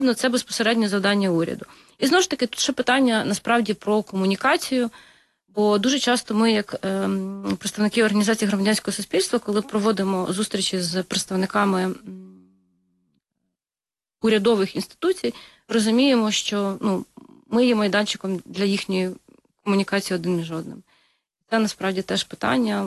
це безпосередньо завдання уряду. І знову ж таки, тут ще питання насправді про комунікацію, бо дуже часто ми, як представники організацій громадянського суспільства, коли проводимо зустрічі з представниками урядових інституцій, розуміємо, що ми є майданчиком для їхньої комунікації один між одним. Це насправді теж питання.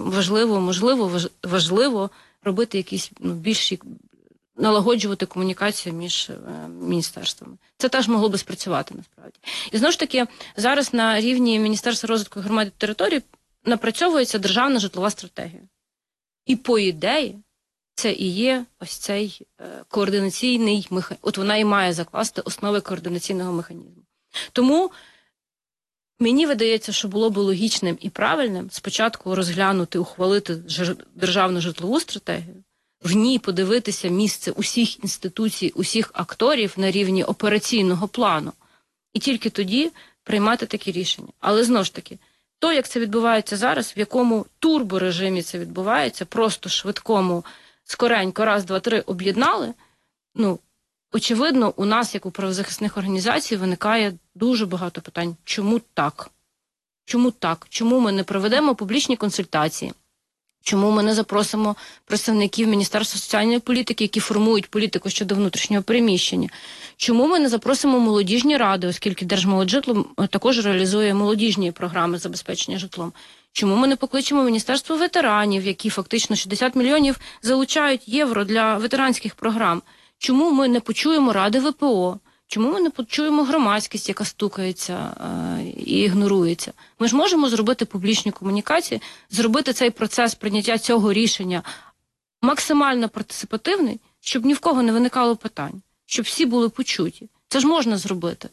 Важливо робити якісь більші, налагоджувати комунікацію між міністерствами. Це теж могло би спрацювати насправді. І знову ж таки, зараз на рівні Міністерства розвитку громад і територій напрацьовується державна житлова стратегія. І по ідеї, це і є ось цей координаційний механізм. От вона і має закласти основи координаційного механізму. Тому мені видається, що було б логічним і правильним спочатку розглянути, ухвалити державну житлову стратегію, в ній подивитися місце усіх інституцій, усіх акторів на рівні операційного плану. І тільки тоді приймати такі рішення. Але знову ж таки, то, як це відбувається зараз, в якому турборежимі це відбувається, просто швидкому, скоренько, раз, два, три об'єднали, очевидно, у нас, як у правозахисних організацій, виникає дуже багато питань. Чому так? Чому так? Чому ми не проведемо публічні консультації? Чому ми не запросимо представників Міністерства соціальної політики, які формують політику щодо внутрішнього переміщення? Чому ми не запросимо молодіжні ради, оскільки Держмолоджитло також реалізує молодіжні програми забезпечення житлом? Чому ми не покличемо Міністерство ветеранів, які фактично 60 мільйонів залучають євро для ветеранських програм? Чому ми не почуємо ради ВПО? Чому ми не почуємо громадськість, яка стукається і ігнорується? Ми ж можемо зробити публічні комунікації, зробити цей процес прийняття цього рішення максимально партисипативний, щоб ні в кого не виникало питань, щоб всі були почуті. Це ж можна зробити.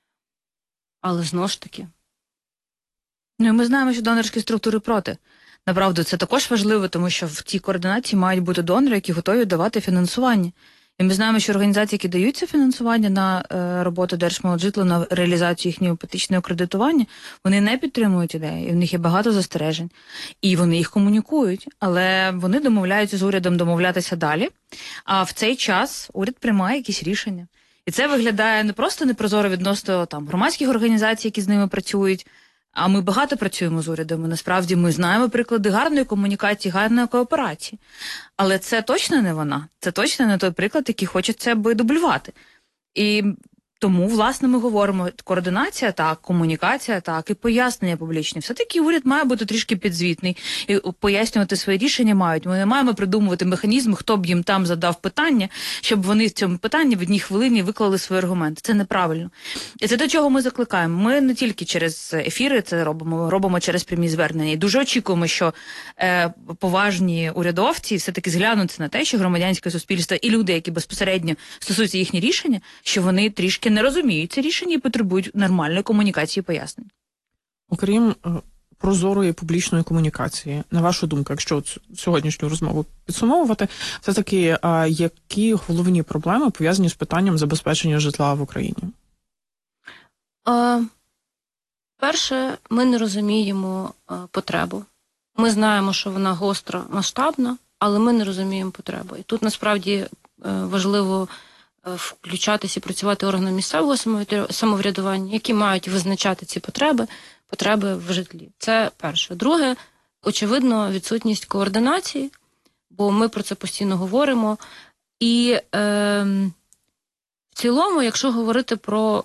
Але знову ж таки. І ми знаємо, що донорські структури проти. Направду, це також важливо, тому що в тій координації мають бути донори, які готові давати фінансування. І ми знаємо, що організації, які дають це фінансування на роботу Держмолоджитлу, на реалізацію їхнього іпотечного кредитування, вони не підтримують ідеї, і в них є багато застережень. І вони їх комунікують, але вони домовляються з урядом домовлятися далі, а в цей час уряд приймає якісь рішення. І це виглядає не просто непрозоро відносно громадських організацій, які з ними працюють, а ми багато працюємо з урядами. Насправді ми знаємо приклади гарної комунікації, гарної кооперації. Але це точно не вона. Це точно не той приклад, який хочеться би дублювати. І тому, власне, ми говоримо, координація так, комунікація так, і пояснення публічні. Все-таки уряд має бути трішки підзвітний, і пояснювати свої рішення мають. Ми не маємо придумувати механізм, хто б їм там задав питання, щоб вони в цьому питанні в одній хвилині виклали свої аргументи. Це неправильно. І це до чого ми закликаємо. Ми не тільки через ефіри це робимо через прямі звернення. І дуже очікуємо, що поважні урядовці все-таки зглянуться на те, що громадянське суспільство і люди, які безпосередньо стосуються їхні рішення, що вони трішки не розуміють це рішення і потребують нормальної комунікації і пояснень. Окрім прозорої публічної комунікації, на вашу думку, якщо сьогоднішню розмову підсумовувати, все-таки які головні проблеми пов'язані з питанням забезпечення житла в Україні? Перше, ми не розуміємо потребу. Ми знаємо, що вона гостра, масштабна, але ми не розуміємо потребу. І тут насправді важливо включатися і працювати органам місцевого самоврядування, які мають визначати ці потреби в житлі. Це перше. Друге, очевидно, відсутність координації, бо ми про це постійно говоримо. І в цілому, якщо говорити про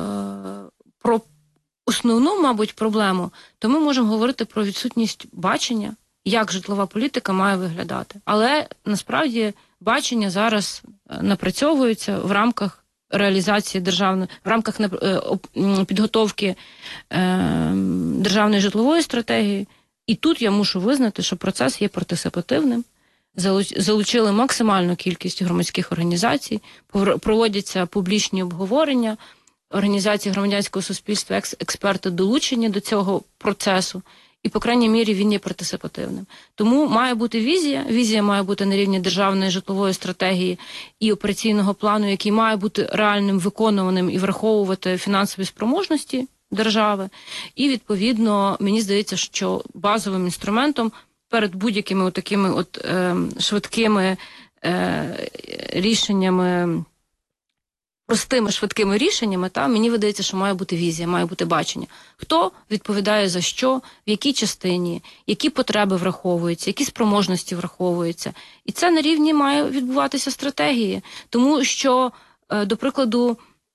основну, мабуть, проблему, то ми можемо говорити про відсутність бачення, як житлова політика має виглядати. Але, насправді, бачення зараз напрацьовується в рамках реалізації в рамках підготовки державної житлової стратегії. І тут я мушу визнати, що процес є партисипативним. Залучили максимальну кількість громадських організацій, проводяться публічні обговорення, організації громадянського суспільства, експерти долучені до цього процесу. І, по крайній мірі, він є партисипативним. Тому має бути візія. Візія має бути на рівні державної житлової стратегії і операційного плану, який має бути реальним, виконуваним і враховувати фінансові спроможності держави. І, відповідно, мені здається, що базовим інструментом перед будь-якими такими швидкими рішеннями простими, швидкими рішеннями, мені видається, що має бути візія, має бути бачення. Хто відповідає за що, в якій частині, які потреби враховуються, які спроможності враховуються. І це на рівні має відбуватися стратегії. Тому що, до прикладу,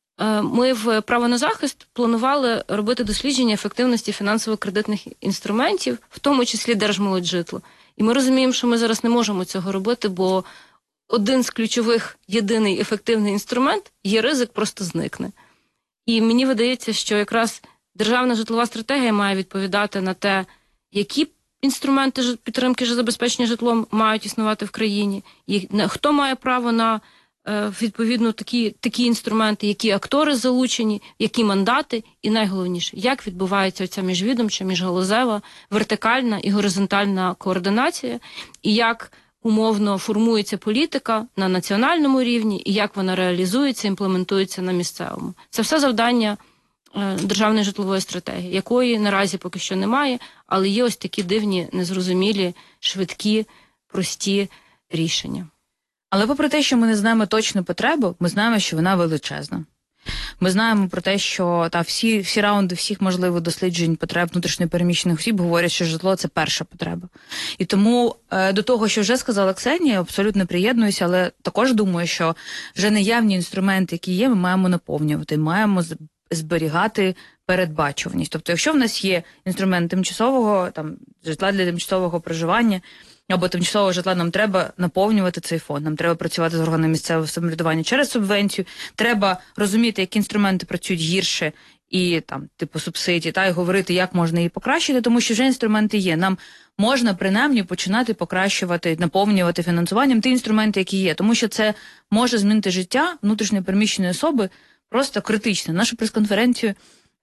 ми в «Право на захист» планували робити дослідження ефективності фінансово-кредитних інструментів, в тому числі Держмолоджитло. І ми розуміємо, що ми зараз не можемо цього робити, бо один з ключових, єдиний ефективний інструмент, є ризик, просто зникне. І мені видається, що якраз державна житлова стратегія має відповідати на те, які інструменти підтримки забезпечення житлом мають існувати в країні, і хто має право на відповідно такі інструменти, які актори залучені, які мандати, і найголовніше, як відбувається ця міжвідомча, міжгалузева, вертикальна і горизонтальна координація, і як умовно формується політика на національному рівні, і як вона реалізується, імплементується на місцевому. Це все завдання державної житлової стратегії, якої наразі поки що немає, але є ось такі дивні, незрозумілі, швидкі, прості рішення. Але попри те, що ми не знаємо точну потребу, ми знаємо, що вона величезна. Ми знаємо про те, що всі раунди всіх можливих досліджень потреб внутрішньопереміщених осіб говорять, що житло – це перша потреба. І тому до того, що вже сказала Ксенія, абсолютно приєднуюся, але також думаю, що вже наявні інструменти, які є, ми маємо наповнювати, маємо зберігати передбачуваність. Тобто, якщо в нас є інструмент тимчасового, житла для тимчасового проживання, або тимчасового житла, нам треба наповнювати цей фонд, нам треба працювати з органами місцевого самоврядування через субвенцію, треба розуміти, які інструменти працюють гірше і субсидії, і говорити, як можна її покращити, тому що вже інструменти є. Нам можна принаймні починати покращувати, наповнювати фінансуванням ті інструменти, які є, тому що це може змінити життя внутрішньо переміщеної особи просто критично. Нашу прес-конференцію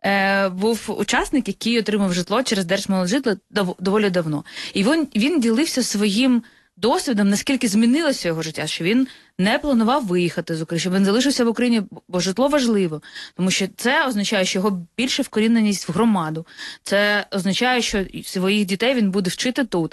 був учасник, який отримав житло через Держмолоджитло доволі давно. І він ділився своїм досвідом, наскільки змінилося його життя, що він не планував виїхати з України, що він залишився в Україні, бо житло важливо. Тому що це означає, що його більше вкоріненість в громаду. Це означає, що своїх дітей він буде вчити тут.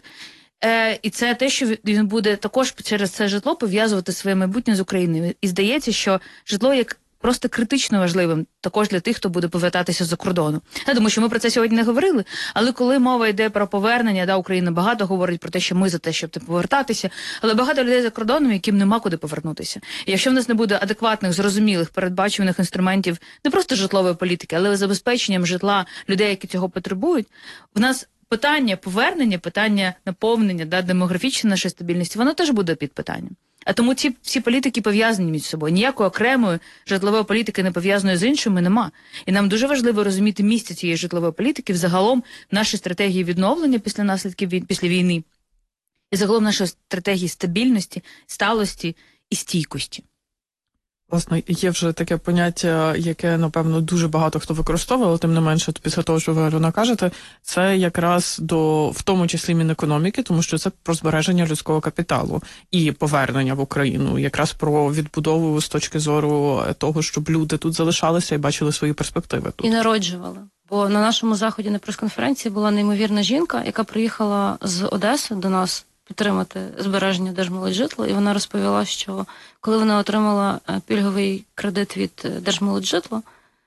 І це те, що він буде також через це житло пов'язувати своє майбутнє з Україною. І здається, що житло як просто критично важливим також для тих, хто буде повертатися з-за кордону. Я думаю, що ми про це сьогодні не говорили, але коли мова йде про повернення, Україна багато говорить про те, що ми за те, щоб повертатися, але багато людей за кордоном, яким нема куди повернутися. І якщо в нас не буде адекватних, зрозумілих, передбачуваних інструментів не просто житлової політики, але й забезпеченням житла людей, які цього потребують, в нас питання повернення, питання наповнення, демографічної нашої стабільності, воно теж буде під питанням. А тому ці всі політики пов'язані між собою. Ніякої окремої житлової політики, не пов'язаної з іншими, нема. І нам дуже важливо розуміти місце цієї житлової політики взагалом в нашій стратегії відновлення після наслідків після війни. І загалом нашої стратегії стабільності, сталості і стійкості. Власне, є вже таке поняття, яке, напевно, дуже багато хто використовує, але тим не менше, після того, що ви, Альона, кажете, це якраз в тому числі Мінекономіки, тому що це про збереження людського капіталу і повернення в Україну, якраз про відбудову з точки зору того, щоб люди тут залишалися і бачили свої перспективи тут. І народжували. Бо на нашому заході на прес-конференції була неймовірна жінка, яка приїхала з Одеси до нас підтримати збереження Держмолоджитла, і вона розповіла, що коли вона отримала пільговий кредит від Держмолоджитла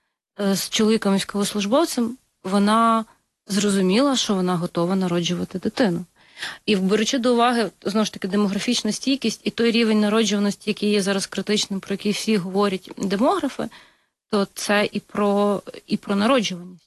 з чоловіком військовослужбовцем, вона зрозуміла, що вона готова народжувати дитину. І беручи до уваги, знову ж таки, демографічну стійкість і той рівень народжуваності, який є зараз критичним, про який всі говорять демографи, то це і про народжуваність.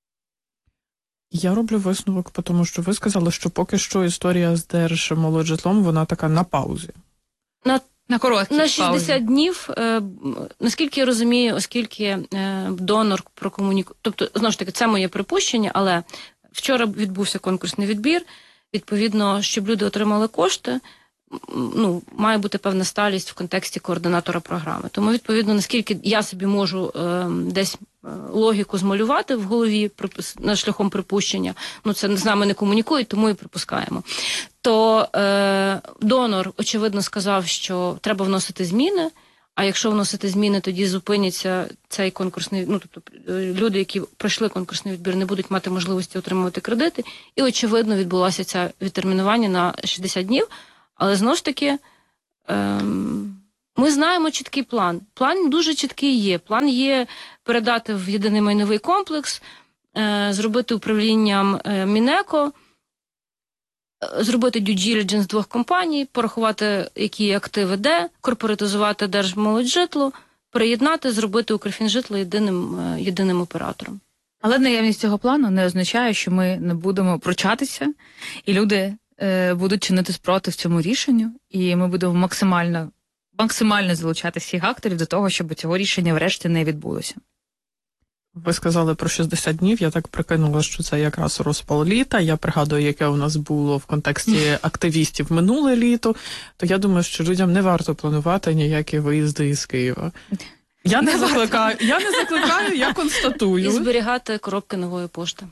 Я роблю висновок, тому що ви сказали, що поки що історія з Держмолоджитлом, вона така на паузі. На короткій на 60 днів, наскільки я розумію, оскільки донор прокомунікує, тобто, знову ж таки, це моє припущення, але вчора відбувся конкурсний відбір, відповідно, щоб люди отримали кошти, має бути певна сталість в контексті координатора програми. Тому, відповідно, наскільки я собі можу десь логіку змалювати в голові на шляхом припущення, це з нами не комунікують, тому і припускаємо, то донор, очевидно, сказав, що треба вносити зміни, а якщо вносити зміни, тоді зупиняться цей конкурсний, тобто люди, які пройшли конкурсний відбір, не будуть мати можливості отримувати кредити, і, очевидно, відбулося це відтермінування на 60 днів, але, знову ж таки, Ми знаємо чіткий план. План дуже чіткий є. План є передати в єдиний майновий комплекс, зробити управлінням Мінеко, зробити due diligence двох компаній, порахувати, які активи де, корпоратизувати Держмолоджитло, приєднати, зробити Укрфінжитло єдиним оператором. Але наявність цього плану не означає, що ми не будемо пручатися, і люди будуть чинити спротив цьому рішенню, і ми будемо максимально залучати всіх акторів до того, щоб цього рішення врешті не відбулося. Ви сказали про 60 днів, я так прикинула, що це якраз розпал літа. Я пригадую, яке у нас було в контексті активістів минуле літо, то я думаю, що людям не варто планувати ніякі виїзди із Києва. Я не закликаю, я констатую. І зберігати коробки нової пошти.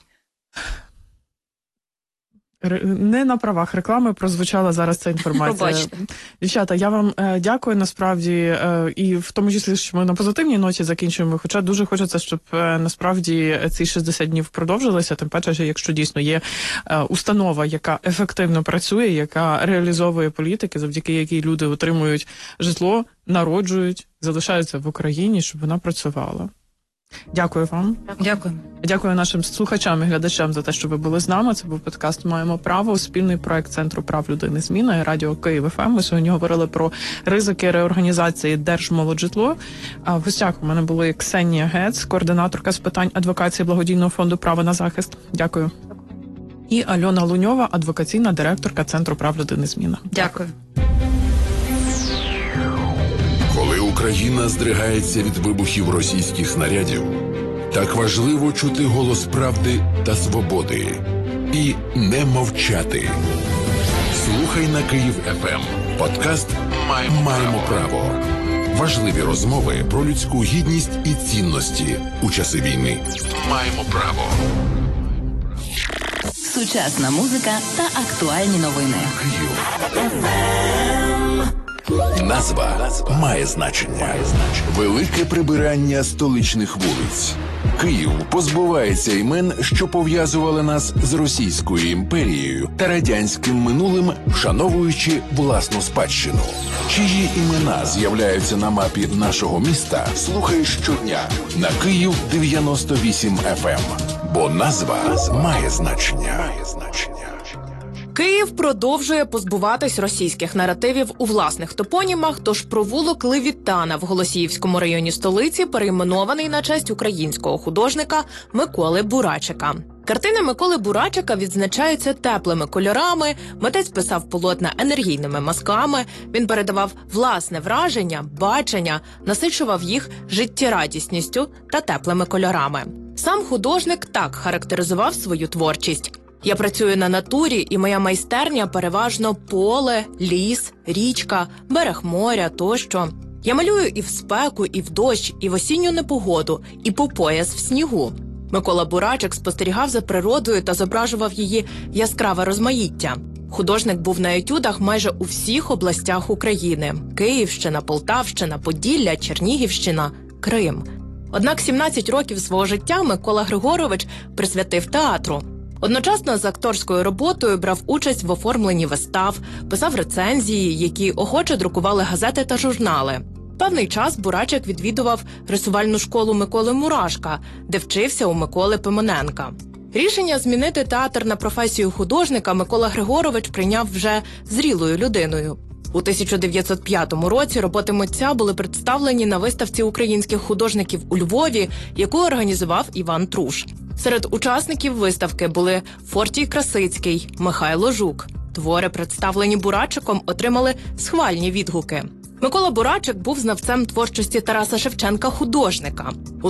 Не на правах реклами прозвучала зараз ця інформація. Пробачте. Дівчата, я вам дякую насправді, і в тому числі, що ми на позитивній ноті закінчуємо, хоча дуже хочеться, щоб насправді ці 60 днів продовжилися, тим паче, якщо дійсно є установа, яка ефективно працює, яка реалізовує політики, завдяки якій люди отримують житло, народжують, залишаються в Україні, щоб вона працювала. Дякую вам. Дякую. Дякую нашим слухачам і глядачам за те, що ви були з нами. Це був подкаст «Маємо право», спільний проект Центру прав людини «Зміна» і Радіо Київ ФМ. Ми сьогодні говорили про ризики реорганізації Держмолоджитло. А в гостях у мене були Ксенія Гец, координаторка з питань адвокації благодійного фонду «Право на захист». Дякую. І Альона Луньова, адвокаційна директорка Центру прав людини «Зміна». Дякую. Коли Україна здригається від вибухів російських снарядів, так важливо чути голос правди та свободи і не мовчати. Слухай на Київ ФМ. Подкаст «Маємо право». Важливі розмови про людську гідність і цінності у часи війни. Маємо право. Сучасна музика та актуальні новини. Назва має значення. Велике прибирання столичних вулиць. Київ позбувається імен, що пов'язували нас з Російською імперією та радянським минулим, вшановуючи власну спадщину. Чиї імена з'являються на мапі нашого міста, слухай щодня на Київ 98 FM. Бо назва має значення. Київ продовжує позбуватись російських наративів у власних топонімах, тож провулок Левітана в Голосіївському районі столиці перейменований на честь українського художника Миколи Бурачика. Картини Миколи Бурачика відзначаються теплими кольорами, митець писав полотна енергійними мазками, він передавав власне враження, бачення, насичував їх життєрадісністю та теплими кольорами. Сам художник так характеризував свою творчість. Я працюю на натурі, і моя майстерня переважно поле, ліс, річка, берег моря тощо. Я малюю і в спеку, і в дощ, і в осінню непогоду, і по пояс в снігу. Микола Бурачик спостерігав за природою та зображував її яскраве розмаїття. Художник був на етюдах майже у всіх областях України – Київщина, Полтавщина, Поділля, Чернігівщина, Крим. Однак 17 років свого життя Микола Григорович присвятив театру. Одночасно з акторською роботою брав участь в оформленні вистав, писав рецензії, які охоче друкували газети та журнали. Певний час Бурачик відвідував рисувальну школу Миколи Мурашка, де вчився у Миколи Пимоненка. Рішення змінити театр на професію художника Микола Григорович прийняв вже зрілою людиною. У 1905 році роботи митця були представлені на виставці українських художників у Львові, яку організував Іван Труш. Серед учасників виставки були Фортій Красицький, Михайло Жук. Твори, представлені Бурачиком, отримали схвальні відгуки. Микола Бурачик був знавцем творчості Тараса Шевченка-художника. У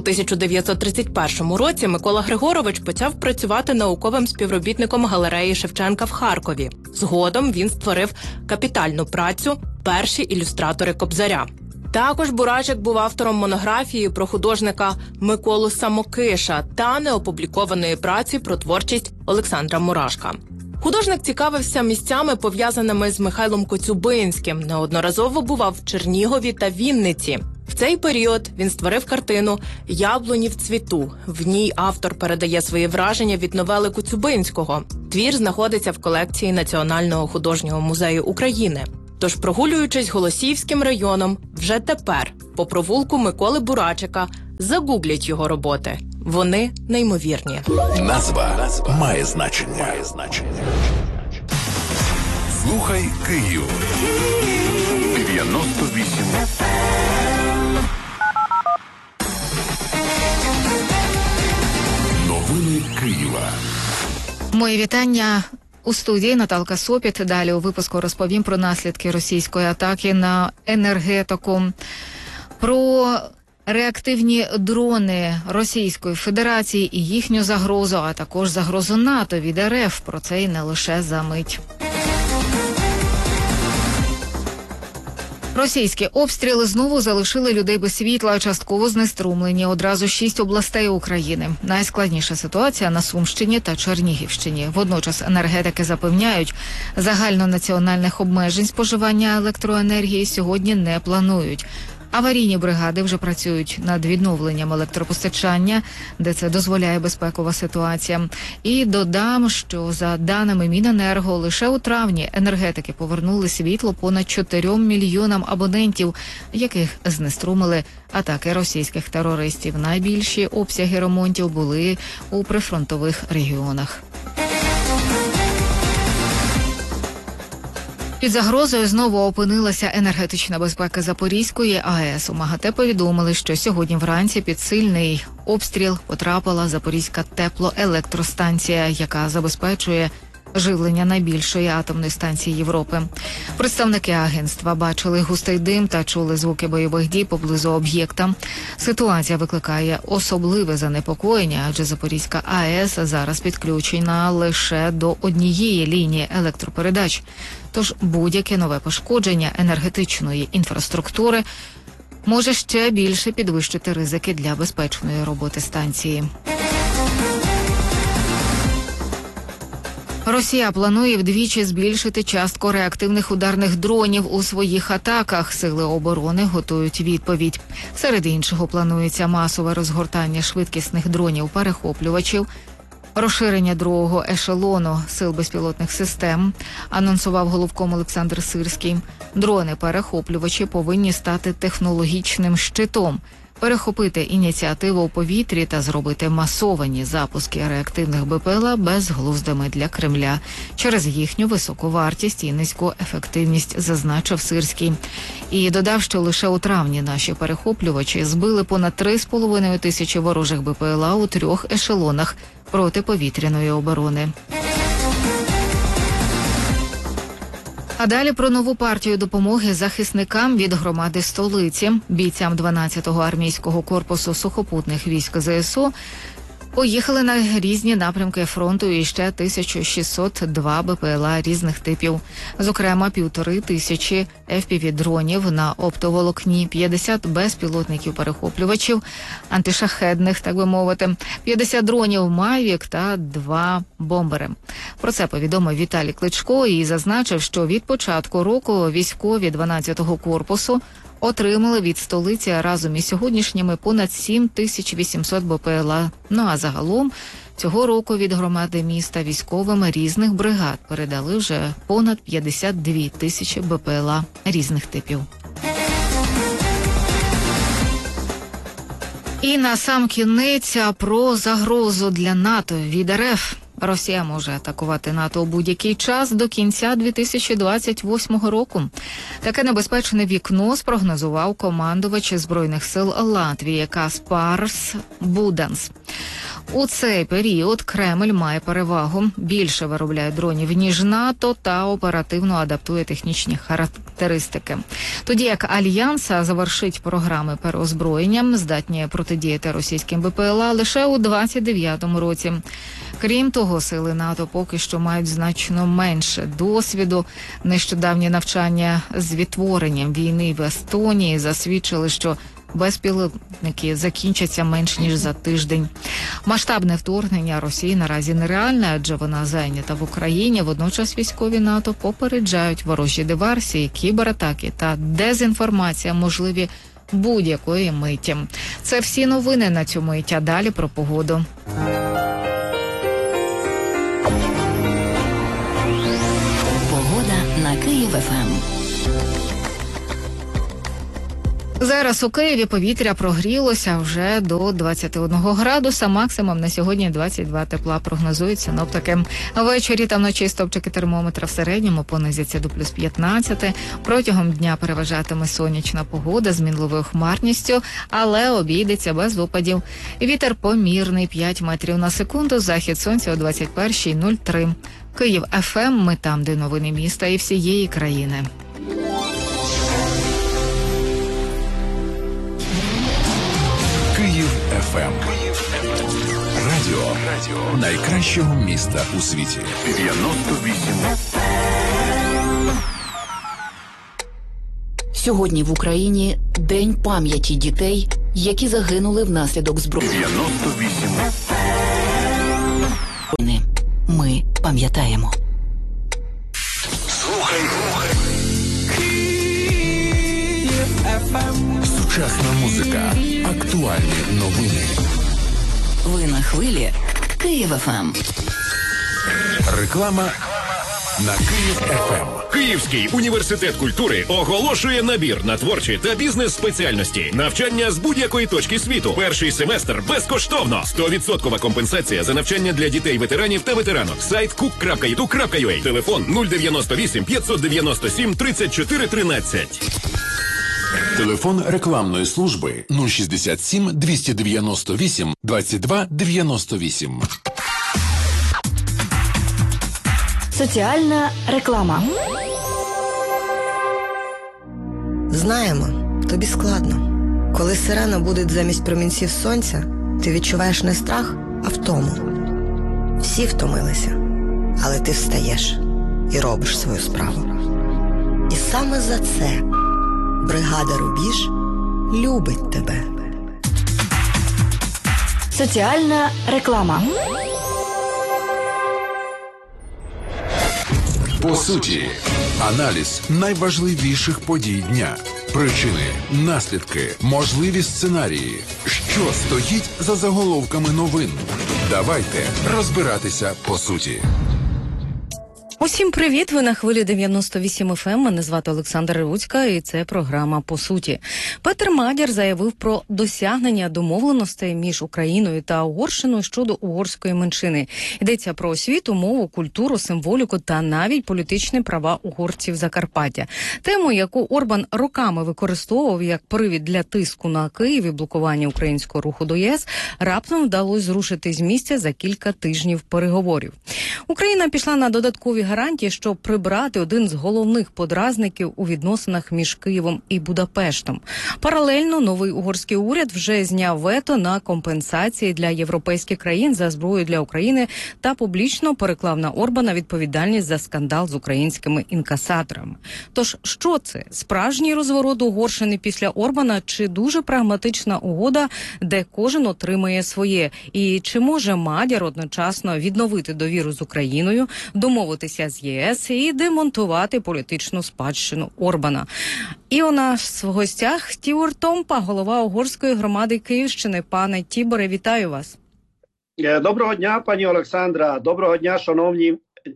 1931 році Микола Григорович почав працювати науковим співробітником галереї Шевченка в Харкові. Згодом він створив капітальну працю «Перші ілюстратори Кобзаря». Також Бурачик був автором монографії про художника Миколу Самокиша та неопублікованої праці про творчість Олександра Мурашка. Художник цікавився місцями, пов'язаними з Михайлом Коцюбинським, неодноразово бував в Чернігові та Вінниці. В цей період він створив картину «Яблуні в цвіту». В ній автор передає свої враження від новели Коцюбинського. Твір знаходиться в колекції Національного художнього музею України. Тож, прогулюючись Голосіївським районом, вже тепер по провулку Миколи Бурачика загугліть його роботи. Вони неймовірні. Назва має значення. Слухай Київ. 98 Новини Києва. Мої вітання. У студії Наталка Сопіт. Далі у випуску розповім про наслідки російської атаки на енергетику, про реактивні дрони Російської Федерації і їхню загрозу, а також загрозу НАТО від РФ. Про це і не лише за мить. Російські обстріли знову залишили людей без світла, частково знеструмлені. Одразу 6 областей України. Найскладніша ситуація на Сумщині та Чернігівщині. Водночас енергетики запевняють, загальнонаціональних обмежень споживання електроенергії сьогодні не планують. Аварійні бригади вже працюють над відновленням електропостачання, де це дозволяє безпекова ситуація. І додам, що за даними Міненерго, лише у травні енергетики повернули світло понад 4 мільйонам абонентів, яких знеструмили атаки російських терористів. Найбільші обсяги ремонтів були у прифронтових регіонах. Під загрозою знову опинилася енергетична безпека Запорізької АЕС. У МАГАТЕ повідомили, що сьогодні вранці під сильний обстріл потрапила Запорізька теплоелектростанція, яка забезпечує живлення найбільшої атомної станції Європи. Представники агентства бачили густий дим та чули звуки бойових дій поблизу об'єкта. Ситуація викликає особливе занепокоєння, адже Запорізька АЕС зараз підключена лише до однієї лінії електропередач. Тож будь-яке нове пошкодження енергетичної інфраструктури може ще більше підвищити ризики для безпечної роботи станції. Росія планує вдвічі збільшити частку реактивних ударних дронів у своїх атаках. Сили оборони готують відповідь. Серед іншого планується масове розгортання швидкісних дронів-перехоплювачів, розширення другого ешелону сил безпілотних систем, анонсував головком Олександр Сирський. Дрони-перехоплювачі повинні стати технологічним щитом, перехопити ініціативу у повітрі та зробити масовані запуски реактивних БПЛА безглуздими для Кремля через їхню високу вартість і низьку ефективність, зазначив Сирський. І додав, що лише у травні наші перехоплювачі збили понад 3,5 тисячі ворожих БПЛА у 3 ешелонах протиповітряної оборони. А далі про нову партію допомоги захисникам від громади столиці. Бійцям 12-го армійського корпусу сухопутних військ ЗСУ поїхали на різні напрямки фронту і ще 1602 БПЛА різних типів. Зокрема, 1500 FPV-дронів на оптоволокні, 50 безпілотників-перехоплювачів, антишахедних, так би мовити, 50 дронів «Мавік» та 2 бомбери. Про це повідомив Віталій Кличко і зазначив, що від початку року військові 12-го корпусу отримали від столиці разом із сьогоднішніми понад 7800 БПЛА. Ну а загалом цього року від громади міста військовим різних бригад передали вже понад 52 тисячі БПЛА різних типів. І на сам кінець про загрозу для НАТО від РФ. Росія може атакувати НАТО у будь-який час до кінця 2028 року. Таке небезпечне вікно спрогнозував командувач Збройних сил Латвії Каспарс Буданс. У цей період Кремль має перевагу, більше виробляє дронів, ніж НАТО, та оперативно адаптує технічні характеристики. Тоді як Альянс завершить програми переозброєння, здатні протидіяти російським БПЛА лише у 2029 році. Крім того, сили НАТО поки що мають значно менше досвіду. Нещодавні навчання з відтворенням війни в Естонії засвідчили, що безпілотники закінчаться менш ніж за тиждень. Масштабне вторгнення Росії наразі нереальне, адже вона зайнята в Україні. Водночас військові НАТО попереджають, ворожі диверсії, кібератаки та дезінформація можливі будь-якої миті. Це всі новини на цю мить, а далі про погоду. Погода на Київ ФМ. Зараз у Києві повітря прогрілося вже до 21 градуса, максимум на сьогодні 22 тепла прогнозують синоптики. Ввечері та вночі стопчики термометра в середньому понизяться до плюс 15. Протягом дня переважатиме сонячна погода з мінливою хмарністю, але обійдеться без опадів. Вітер помірний 5 метрів на секунду, захід сонця о 21:03. Київ ФМ, ми там, де новини міста і всієї країни. Київ ФМ. Радіо найкращого міста у світі. 98. Сьогодні в Україні День пам'яті дітей, які загинули внаслідок зброї. 98. Ми пам'ятаємо. Слухай. Сучасна музика. Актуальні новини. Ви на хвилі Київ ФМ. Реклама на Київ ФМ. Київський університет культури оголошує набір на творчі та бізнес-спеціальності. Навчання з будь-якої точки світу. Перший семестр безкоштовно. 100% компенсація за навчання для дітей-ветеранів та ветеранок. Сайт cook.edu.ua. Телефон 098 597 34 13. Телефон рекламної служби 067 298 22 98. Соціальна реклама. Знаємо, тобі складно. Коли сирена будить замість промінців сонця, ти відчуваєш не страх, а втому. Всі втомилися, але ти встаєш і робиш свою справу. І саме за це бригада «Рубіж» любить тебе. Соціальна реклама. По суті, аналіз найважливіших подій дня. Причини, наслідки, можливі сценарії. Що стоїть за заголовками новин? Давайте розбиратися по суті. Усім привіт! Ви на хвилі 98 FM. Мене звати Олександра Руцька, і це програма «По суті». Петер Мадяр заявив про досягнення домовленостей між Україною та Угорщиною щодо угорської меншини. Йдеться про освіту, мову, культуру, символіку та навіть політичні права угорців Закарпаття. Тему, яку Орбан роками використовував як привід для тиску на Київ і блокування українського руху до ЄС, раптом вдалося зрушити з місця за кілька тижнів переговорів. Україна пішла на додаткові гарантії, щоб прибрати один з головних подразників у відносинах між Києвом і Будапештом. Паралельно новий угорський уряд вже зняв вето на компенсації для європейських країн за зброю для України та публічно переклав на Орбана відповідальність за скандал з українськими інкасаторами. Тож, що це? Справжній розворот Угорщини після Орбана чи дуже прагматична угода, де кожен отримає своє? І чи може Мадяр одночасно відновити довіру з Україною, домовитися з ЄС і демонтувати політичну спадщину Орбана? І у нас в гостях Тібор Томпа, голова угорської громади Київщини. Пане Тіборе, вітаю вас. Доброго дня, пані Олександра. Доброго дня, шановні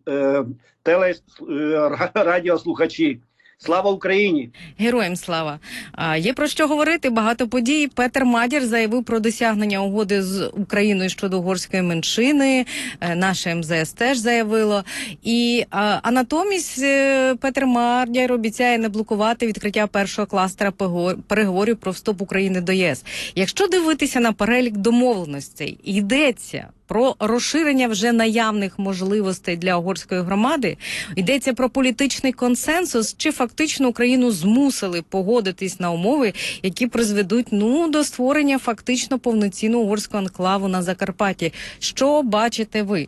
радіослухачі. Слава Україні! Героям слава! Є про що говорити, багато подій. Петер Мадяр заявив про досягнення угоди з Україною щодо угорської меншини. Наше МЗС теж заявило. А натомість Петер Мадяр обіцяє не блокувати відкриття першого кластера переговорів про вступ України до ЄС. Якщо дивитися на перелік домовленостей, йдеться про розширення вже наявних можливостей для угорської громади, йдеться про політичний консенсус, чи фактично Україну змусили погодитись на умови, які призведуть до створення фактично повноцінного угорського анклаву на Закарпатті. Що бачите ви?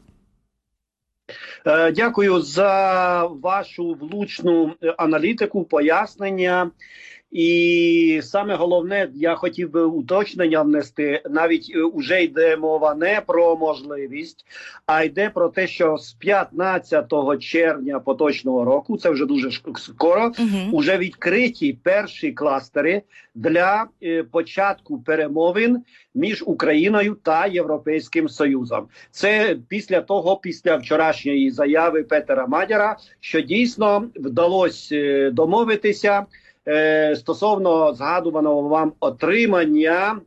Дякую за вашу влучну аналітику, пояснення. І саме головне, я хотів би уточнення внести, навіть уже йде мова не про можливість, а йде про те, що з 15 червня поточного року, це вже дуже скоро, вже відкриті перші кластери для початку перемовин між Україною та Європейським Союзом. Це після вчорашньої заяви Петера Мадяра, що дійсно вдалося домовитися стосовно згадуваного вам отримання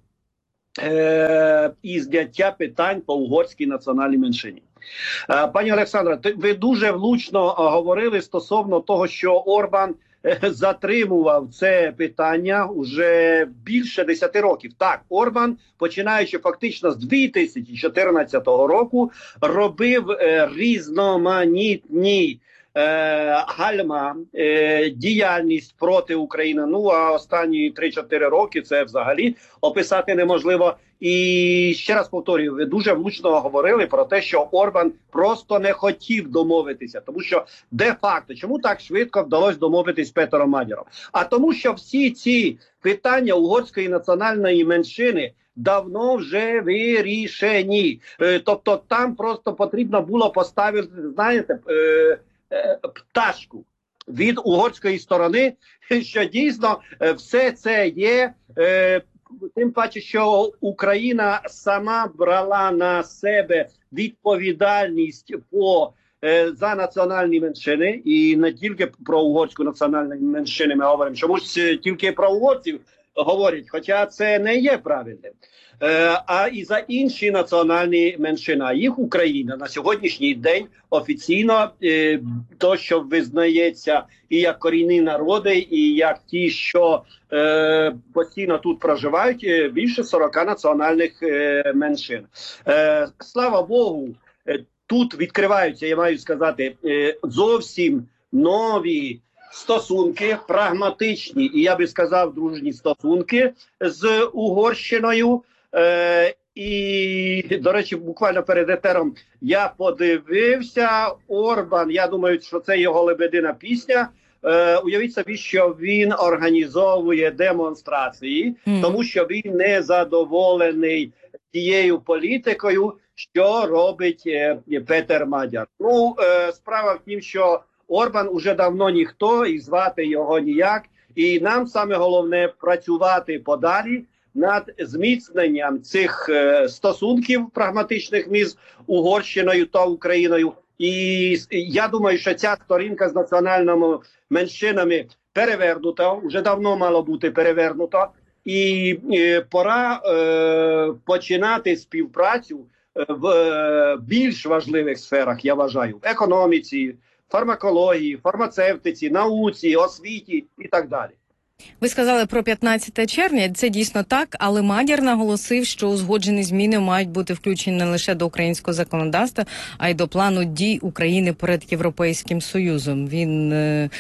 і зняття питань по угорській національній меншині. Пані Олександра, ви дуже влучно говорили стосовно того, що Орбан затримував це питання вже більше 10 років. Так, Орбан, починаючи фактично з 2014 року, робив різноманітні гальма, діяльність проти України. Ну, а останні 3-4 роки це взагалі описати неможливо. І ще раз повторюю, ви дуже влучно говорили про те, що Орбан просто не хотів домовитися. Тому що де-факто, чому так швидко вдалося домовитись з Петером Мадяром? А тому, що всі ці питання угорської національної меншини давно вже вирішені. Тобто там просто потрібно було поставити, знаєте, пташку від угорської сторони, що дійсно все це є, тим паче, що Україна сама брала на себе відповідальність за національні меншини, і не тільки про угорську національну меншину ми говоримо, чомусь тільки про угорців говорять, хоча це не є правильним. А і за інші національні меншини. А їх Україна на сьогоднішній день офіційно то, що визнається і як корінні народи, і як ті, що постійно тут проживають, більше 40 національних меншин. Слава Богу, тут відкриваються, я маю сказати, зовсім нові стосунки, прагматичні, і я би сказав, дружні стосунки з Угорщиною. І, до речі, буквально перед етером я подивився, Орбан, я думаю, що це його лебедина пісня. Уявіть собі, що він організовує демонстрації, тому що він не задоволений тією політикою, що робить Петер Мадяр. Ну, справа в тім, що Орбан уже давно ніхто, і звати його ніяк. І нам саме головне працювати подалі над зміцненням цих стосунків прагматичних між Угорщиною та Україною. І я думаю, що ця сторінка з національними меншинами перевернута, вже давно мало бути перевернута. І пора починати співпрацю в більш важливих сферах, я вважаю, в економіці, фармакології, фармацевтиці, науці, освіті і так далі. Ви сказали про 15 червня, це дійсно так, але Мадяр наголосив, що узгоджені зміни мають бути включені не лише до українського законодавства, а й до плану дій України перед Європейським Союзом. Він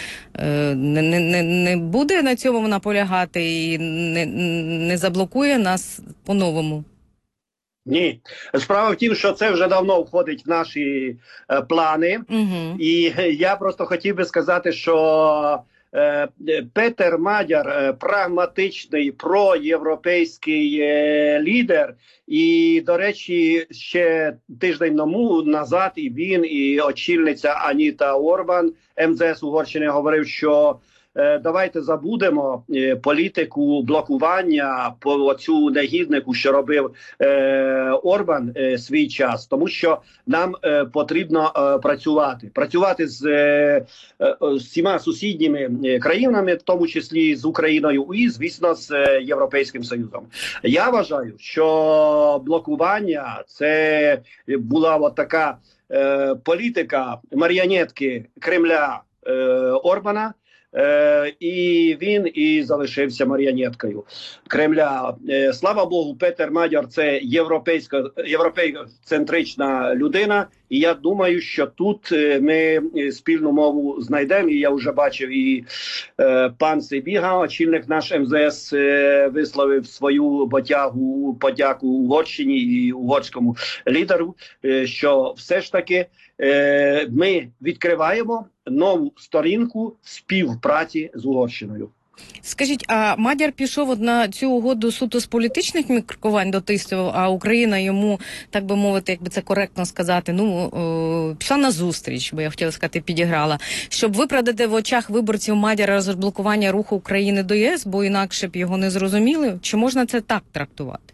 не буде на цьому наполягати і не заблокує нас по-новому? Ні. Справа в тім, що це вже давно входить в наші плани. І я просто хотів би сказати, що Петер Мадяр прагматичний проєвропейський лідер, і, до речі, ще тиждень тому назад і він, і очільниця Аніта Орбан, МЗС Угорщини, говорив, що давайте забудемо політику блокування по цю негіднику, що робив Орбан свій час, тому що нам потрібно працювати з всіма сусідніми країнами, в тому числі з Україною і, звісно, з Європейським Союзом. Я вважаю, що блокування – це була от така політика маріонетки Кремля Орбана, і він і залишився маріонеткою Кремля. Слава Богу, Петер Мадяр – це європейцентрична людина, і я думаю, що тут ми спільну мову знайдемо. І я вже бачив, і пан Сибіга, очільник наш МЗС, висловив свою подяку Угорщині і угорському лідеру, що все ж таки ми відкриваємо нову сторінку співпраці з Угорщиною. Скажіть, а Мадяр пішов от на цю угоду суто з політичних міркувань дотиснув, а Україна йому, так би мовити, як би це коректно сказати, пішла на зустріч, бо я хотіла сказати, підіграла, щоб виправдати в очах виборців Мадяра розблокування руху України до ЄС, бо інакше б його не зрозуміли? Чи можна це так трактувати?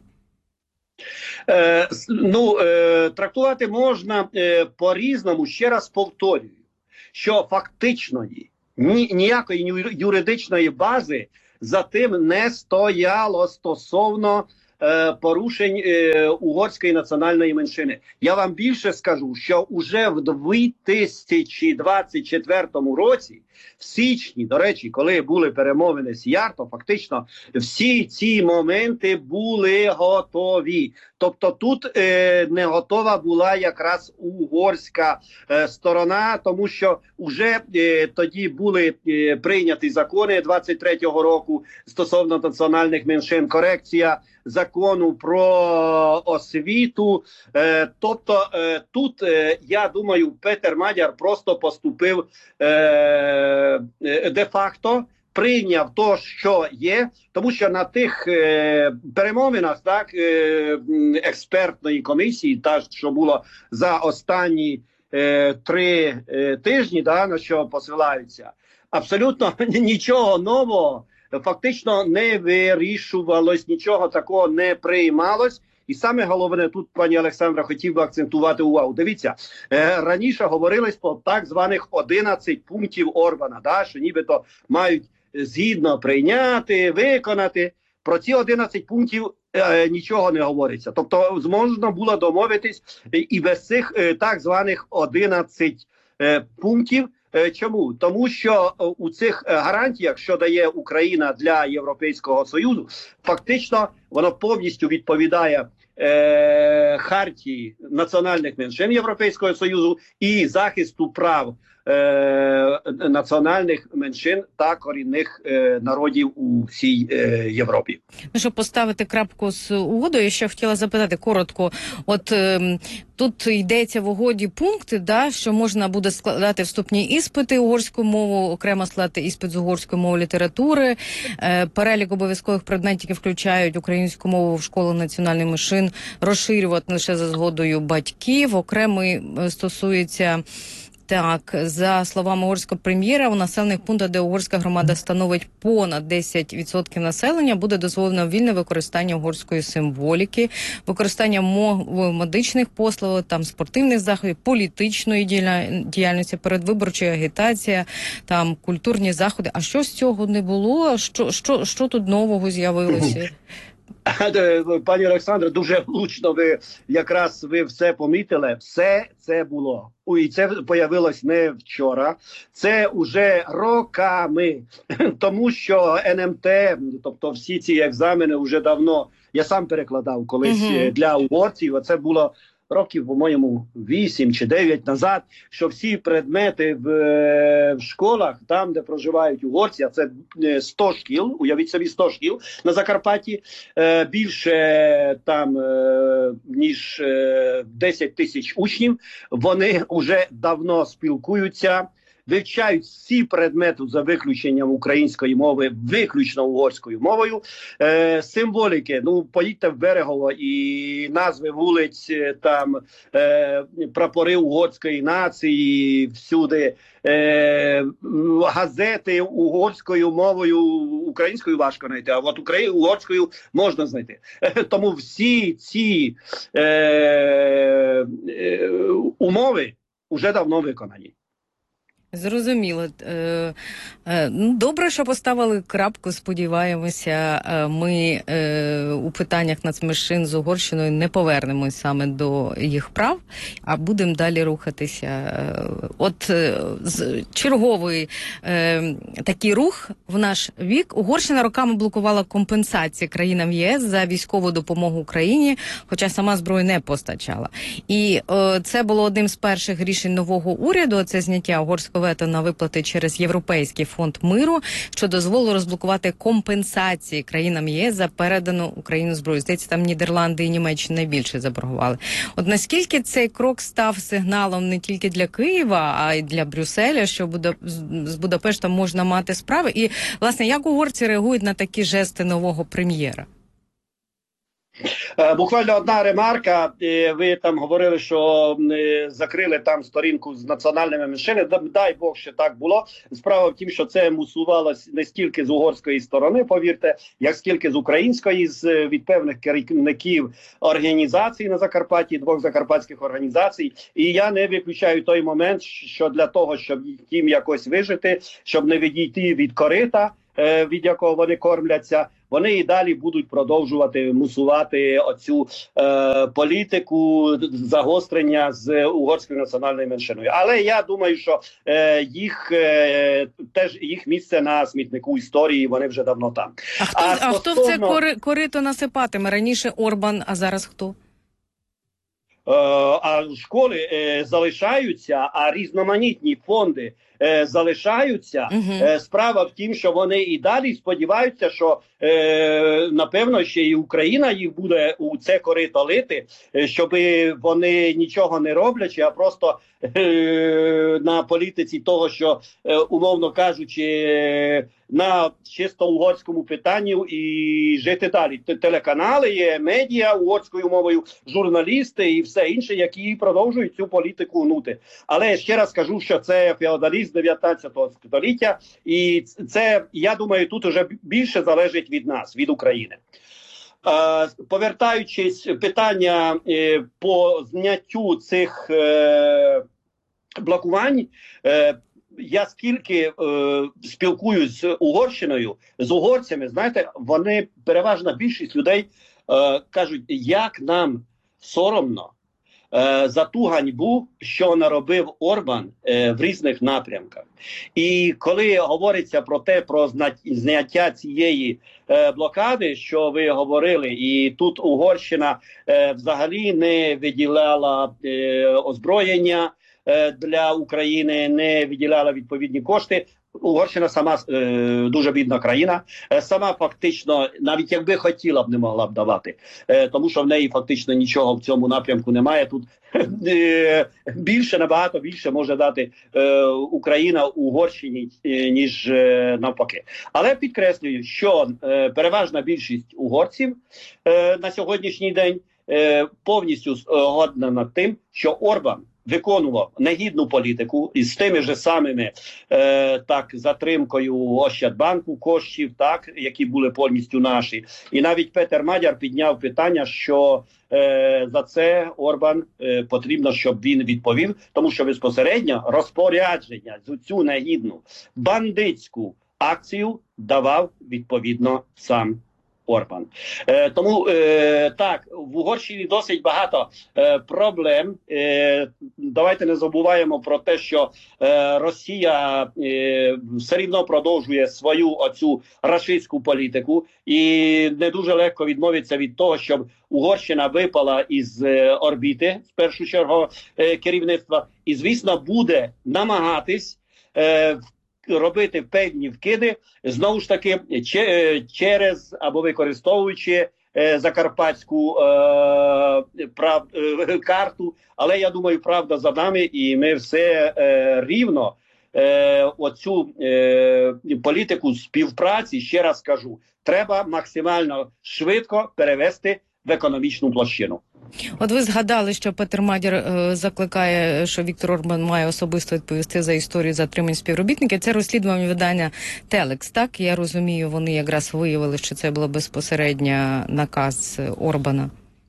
Трактувати можна по-різному. Ще раз повторюю, що фактично ніякої юридичної бази за тим не стояло стосовно порушень угорської національної меншини. Я вам більше скажу, що уже в 2024 році, в січні, до речі, коли були перемовини з ЯР, то фактично всі ці моменти були готові. Тобто тут не готова була якраз угорська сторона, тому що вже тоді були прийняті закони 23-го року стосовно національних меншин, корекція закону про освіту. Тобто тут, я думаю, Петер Мадяр просто поступив де-факто, прийняв то, що є, тому що на тих перемовинах експертної комісії, що було за останні 3 тижні, на що посилаються, абсолютно нічого нового фактично не вирішувалось, нічого такого не приймалось. І саме головне, тут, пані Олександра, хотів би акцентувати увагу. Дивіться, раніше говорилось про так званих 11 пунктів Орбана, що нібито мають згідно прийняти, виконати. Про ці 11 пунктів нічого не говориться. Тобто можна було домовитись і без цих так званих 11 пунктів. Чому? Тому що у цих гарантіях, що дає Україна для Європейського Союзу, фактично воно повністю відповідає хартії національних меншин Європейського Союзу і захисту прав національних меншин та корінних народів у всій Європі. Щоб поставити крапку з угодою, я ще хотіла запитати коротко. От тут йдеться в угоді пункти, що можна буде складати вступні іспити угорською мовою, окремо складати іспит з угорської мови літератури. Перелік обов'язкових предметів, які включають українську мову в школу національних меншин, розширювати лише за згодою батьків. Окремий стосується... Так, за словами угорського прем'єра, у населених пунктах, де угорська громада становить понад 10% населення, буде дозволено вільне використання угорської символіки, використання мови медичних послуг, спортивних заходів, політичної діяльності, передвиборчої агітація, культурні заходи. А що з цього не було? Що тут нового з'явилося? Пані Олександре, дуже влучно ви все помітили. Все це було. І це появилось не вчора. Це уже роками. Тому що НМТ, тобто всі ці екзамени вже давно, я сам перекладав колись для угорців, а це було років, по-моєму, 8 чи 9 назад, що всі предмети в школах, там, де проживають угорці, а це 100 шкіл, уявіть собі 100 шкіл на Закарпатті, більше там, ніж 10 тисяч учнів, вони вже давно спілкуються, вивчають всі предмети за виключенням української мови, виключно угорською мовою. Символіки, поїдьте в Берегово і назви вулиць, прапори угорської нації, всюди, газети угорською мовою, українською важко знайти, а от угорською можна знайти. Тому всі ці умови вже давно виконані. Зрозуміло. Добре, що поставили крапку. Сподіваємося, ми у питаннях нацменшин з Угорщиною не повернемось саме до їх прав, а будемо далі рухатися. От черговий такий рух в наш вік. Угорщина роками блокувала компенсації країнам ЄС за військову допомогу Україні, хоча сама зброю не постачала. І це було одним з перших рішень нового уряду, це зняття угорського вето на виплати через Європейський фонд миру, що дозволило розблокувати компенсації країнам ЄС за передану Україну зброю. Здається, там Нідерланди і Німеччина найбільше заборгували. От наскільки цей крок став сигналом не тільки для Києва, а й для Брюсселя, що з Будапештом можна мати справи? І, власне, як угорці реагують на такі жести нового прем'єра? Буквально одна ремарка. Ви там говорили, що закрили там сторінку з національними меншинами. Дай Бог, що так було. Справа в тім, що це мусувалося не стільки з угорської сторони, повірте, як скільки з української, від певних керівників організацій на Закарпатті, 2 закарпатських організацій. І я не виключаю той момент, що для того, щоб їм якось вижити, щоб не відійти від корита, від якого вони кормляться, вони і далі будуть продовжувати мусувати оцю політику загострення з угорською національною меншиною. Але я думаю, що їх місце на смітнику історії, вони вже давно там. А хто в це корито насипатиме? Раніше Орбан, а зараз хто? А школи залишаються, а різноманітні фонди залишаються. Справа в тім, що вони і далі сподіваються, що напевно ще і Україна їх буде у це корито лити, щоб вони нічого не роблячи, а просто на політиці того, що, умовно кажучи, на чисто угорському питанні і жити далі. Телеканали є, медіа угорською мовою, журналісти і все інше, які продовжують цю політику гнути. Але ще раз кажу, що це феодалізм 19 століття, і це, я думаю, тут уже більше залежить від нас, від України. Повертаючись питання по зняттю цих блокувань, я скільки спілкуюсь з Угорщиною, з угорцями, знаєте, вони, переважна більшість людей кажуть, як нам соромно за ту ганьбу, що наробив Орбан в різних напрямках. І коли говориться про зняття цієї блокади, що ви говорили, і тут Угорщина взагалі не виділяла озброєння для України, не виділяла відповідні кошти. Угорщина сама дуже бідна країна, сама фактично, навіть якби хотіла б, не могла б давати, тому що в неї фактично нічого в цьому напрямку немає. Тут набагато більше може дати Україна Угорщині, ніж навпаки. Але підкреслюю, що переважна більшість угорців на сьогоднішній день повністю згодна над тим, що Орбан виконував негідну політику із тими ж самими затримкою Ощадбанку коштів, які були повністю наші. І навіть Петер Мадяр підняв питання, що за це Орбан потрібно, щоб він відповів, тому що безпосередньо розпорядження за цю негідну бандитську акцію давав відповідно сам Орбан. Тому так, в Угорщині досить багато проблем. Давайте не забуваємо про те, що Росія все рівно продовжує свою оцю рашистську політику і не дуже легко відмовиться від того, щоб Угорщина випала із орбіти, з першу чергу, керівництва. І, звісно, буде намагатись робити певні вкиди, знову ж таки, через або використовуючи закарпатську карту. Але я думаю, правда за нами, і ми все рівно оцю політику співпраці, ще раз кажу, треба максимально швидко перевести в економічну площину. От ви згадали, що Петер Мадяр закликає, що Віктор Орбан має особисто відповісти за історію затримань співробітників. Це розслідування видання Телекс, так? Я розумію, вони якраз виявили, що це було безпосередньо наказ Орбана.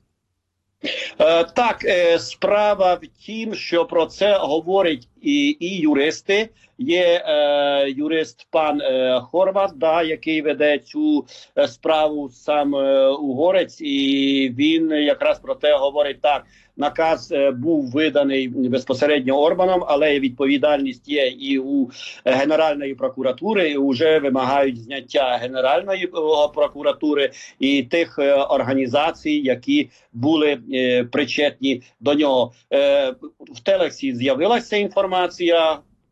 Так, справа в тім, що про це говорять і юристи. Є юрист пан Хорват, який веде цю справу, сам угорець, і він якраз про те говорить так. Наказ був виданий безпосередньо Орбаном, але відповідальність є і у Генеральної прокуратури, і вже вимагають зняття Генеральної прокуратури і тих організацій, які були причетні до нього. В Телексі з'явилася інформація,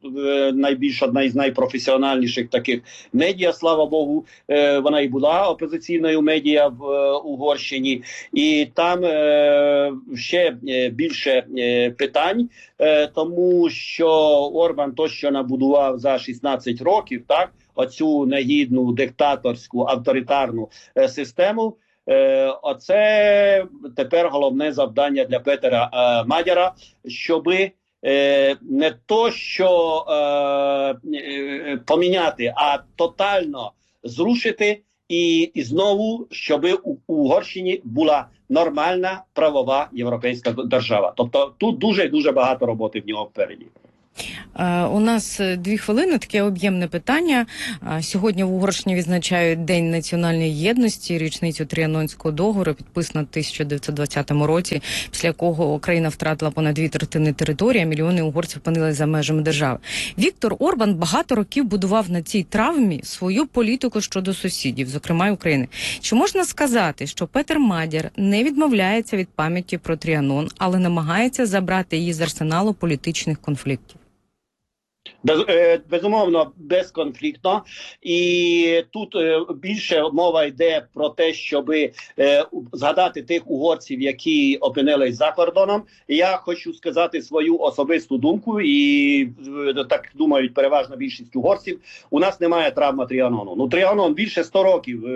найбільш одна із найпрофесіональніших таких медіа, слава Богу, вона і була опозиційною медіа в Угорщині, і там ще більше питань, тому що Орбан то, що набудував за 16 років, так, оцю негідну диктаторську авторитарну систему, оце тепер головне завдання для Петера Мадяра, щоби не то, що поміняти, а тотально зрушити і знову, щоб у Угорщині була нормальна правова європейська держава. Тобто тут дуже багато роботи в нього впереді. У нас 2 хвилини, таке об'ємне питання. Сьогодні в Угорщині відзначають День національної єдності, річницю Тріанонського договору, підписано в 1920 році, після якого Україна втратила понад 2/3 території, а мільйони угорців опинилися за межами держави. Віктор Орбан багато років будував на цій травмі свою політику щодо сусідів, зокрема України. Чи можна сказати, що Петер Мадяр не відмовляється від пам'яті про Тріанон, але намагається забрати її з арсеналу політичних конфліктів? Безумовно, безконфліктно. І тут більше мова йде про те, щоб згадати тих угорців, які опинились за кордоном. Я хочу сказати свою особисту думку, і так думають переважна більшість угорців. У нас немає травми Тріанону. Ну, Тріанон більше 100 років,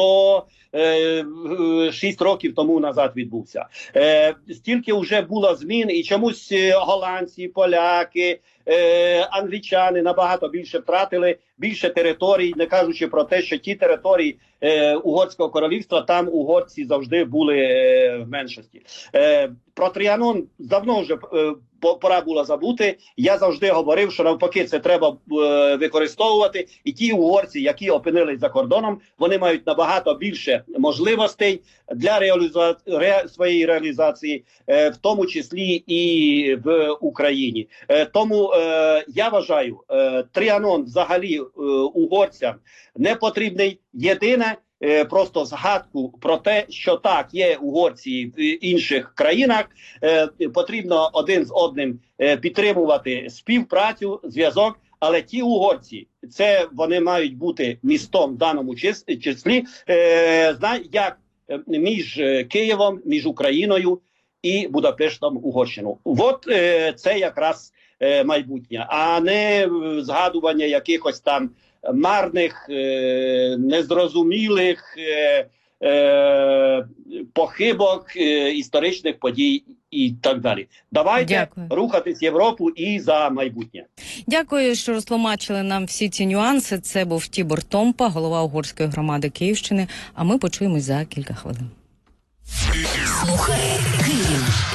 106 років тому назад відбувся. Стільки вже було змін, і чомусь голландці, поляки, англічани набагато більше втратили, більше територій, не кажучи про те, що ті території Угорського королівства, там угорці завжди були в меншості. Про Тріанон давно вже пора було забути. Я завжди говорив, що навпаки це треба використовувати. І ті угорці, які опинились за кордоном, вони мають набагато більше можливостей для своєї реалізації, в тому числі і в Україні. Тому я вважаю, Тріанон взагалі угорцям не потрібний. Єдине, просто згадку про те, що так, є угорці в інших країнах, потрібно один з одним підтримувати співпрацю, зв'язок, але ті угорці, це вони мають бути містом в даному числі, як між Києвом, між Україною і Будапештом, Угорщину. От це якраз майбутнє, а не згадування якихось там марних, незрозумілих похибок, історичних подій і так далі. Давайте рухатись в Європу і за майбутнє. Дякую, що розтлумачили нам всі ці нюанси. Це був Тібор Томпа, голова угорської громади Київщини, а ми почуємось за кілька хвилин. Слухай Київ.